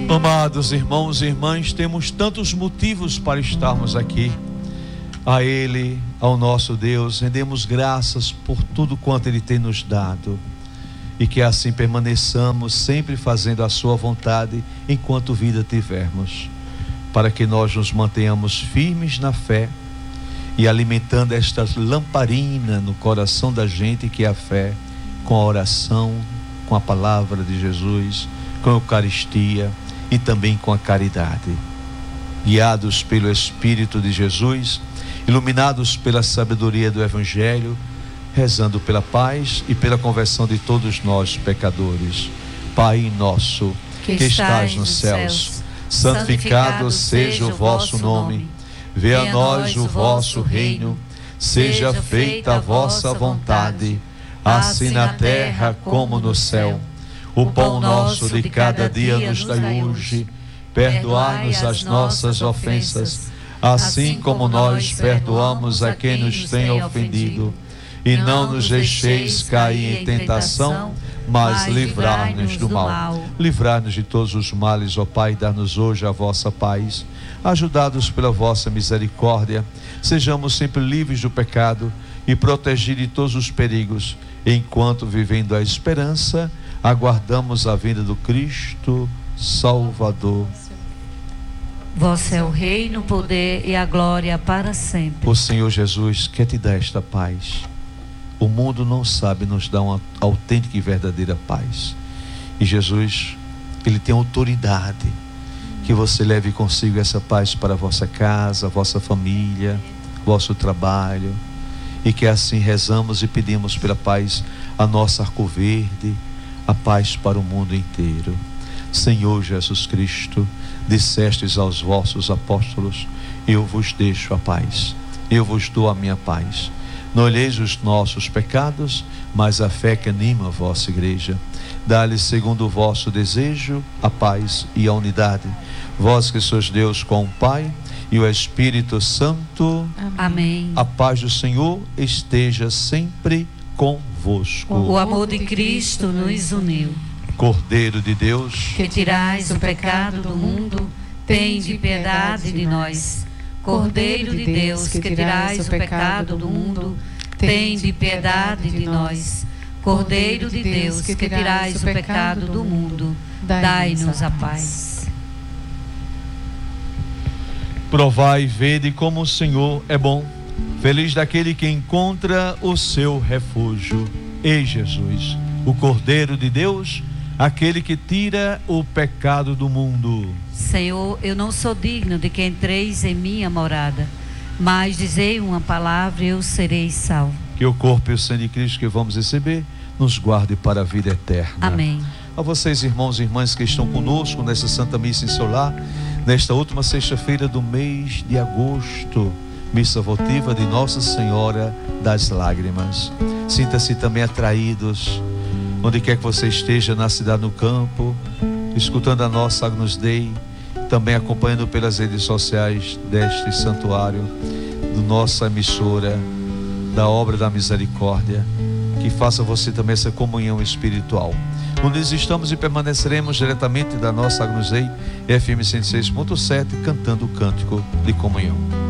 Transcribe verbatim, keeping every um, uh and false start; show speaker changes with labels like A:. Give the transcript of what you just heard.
A: Amados irmãos e irmãs, temos tantos motivos para estarmos aqui. A Ele, ao nosso Deus, rendemos graças por tudo quanto Ele tem nos dado, e que assim permaneçamos sempre fazendo a sua vontade enquanto vida tivermos, para que nós nos mantenhamos firmes na fé e alimentando esta lamparina no coração da gente, que é a fé, com a oração, com a palavra de Jesus, com a Eucaristia e também com a caridade. Guiados pelo Espírito de Jesus, iluminados pela sabedoria do Evangelho, rezando pela paz e pela conversão de todos nós pecadores. Pai nosso, que, que estás nos céus, santificado seja o vosso nome. Venha a nós o vosso reino. Seja feita a vossa vontade, assim na terra como no céu. O pão nosso de cada dia nos dai hoje. Perdoai-nos as nossas ofensas, assim como nós perdoamos a quem nos tem ofendido. E não nos deixeis cair em tentação, mas livrai-nos do mal. Livrai-nos de todos os males, ó Pai, dá-nos hoje a vossa paz. Ajudados pela vossa misericórdia, sejamos sempre livres do pecado e protegidos de todos os perigos, enquanto, vivendo a esperança, aguardamos a vinda do Cristo Salvador.
B: Vosso é o reino, o poder e a glória para sempre.
A: O Senhor Jesus quer te dar esta paz. O mundo não sabe nos dar uma autêntica e verdadeira paz. E Jesus, Ele tem autoridade. Que você leve consigo essa paz para a vossa casa, a vossa família, vosso trabalho. E que assim rezamos e pedimos pela paz a nossa Arco Verde, a paz para o mundo inteiro. Senhor Jesus Cristo, dissestes aos vossos apóstolos: eu vos deixo a paz, eu vos dou a minha paz. Não olheis os nossos pecados, mas a fé que anima a vossa igreja. Dá-lhes, segundo o vosso desejo, a paz e a unidade. Vós que sois Deus com o Pai e o Espírito Santo.
B: Amém.
A: A paz do Senhor esteja sempre convosco.
B: O amor de Cristo nos uniu.
A: Cordeiro de Deus,
B: que tirais o pecado do mundo, tende piedade de nós. Cordeiro de Deus, que tirais o pecado do mundo, tende piedade de nós. Cordeiro de Deus, que tirais o pecado do mundo, dai-nos a paz.
A: Provai e vede como o Senhor é bom. Feliz daquele que encontra o seu refúgio. Ei, Jesus, o Cordeiro de Deus, aquele que tira o pecado do mundo.
B: Senhor, eu não sou digno de que entreis em minha morada, mas dizei uma palavra e eu serei salvo.
A: Que o corpo e o sangue de Cristo que vamos receber nos guarde para a vida eterna.
B: Amém.
A: A vocês, irmãos e irmãs que estão conosco nessa Santa Missa em seu lar, nesta última sexta-feira do mês de agosto, missa votiva de Nossa Senhora das Lágrimas. Sinta-se também atraídos, onde quer que você esteja, na cidade, no campo, escutando a nossa Agnus Dei, também acompanhando pelas redes sociais deste santuário, do nossa emissora, da obra da misericórdia, que faça você também essa comunhão espiritual. Onde estamos e permaneceremos diretamente da nossa Agnus Dei, F M cento e seis ponto sete, cantando o cântico de comunhão.